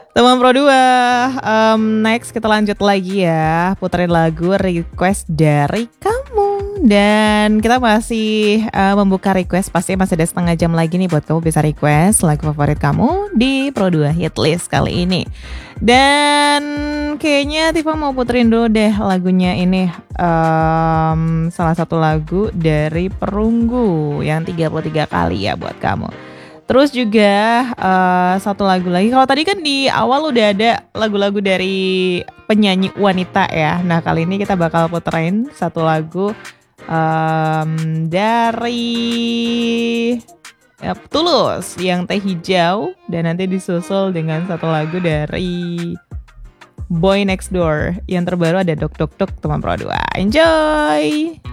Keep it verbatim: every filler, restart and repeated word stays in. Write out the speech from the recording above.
Teman Pro dua, um, next kita lanjut lagi ya, puterin lagu request dari kamu. Dan kita masih uh, membuka request, pasti masih ada setengah jam lagi nih buat kamu bisa request lagu favorit kamu di Pro dua Hitlist kali ini. Dan kayaknya Tifa mau puterin dulu deh lagunya ini, um, salah satu lagu dari Perunggu yang tiga puluh tiga kali ya buat kamu. Terus juga uh, satu lagu lagi. Kalau tadi kan di awal udah ada lagu-lagu dari penyanyi wanita ya. Nah kali ini kita bakal puterin satu lagu um, dari ya, Tulus yang Teh Hijau. Dan nanti disusul dengan satu lagu dari Boy Next Door. Yang terbaru ada Dok Dok Dok teman Pro dua. Enjoy!